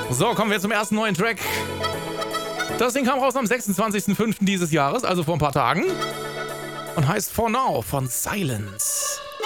So, kommen wir zum ersten neuen Track. Das Ding kam raus am 26.05. dieses Jahres, also vor ein paar Tagen. Und heißt For Now von Silence.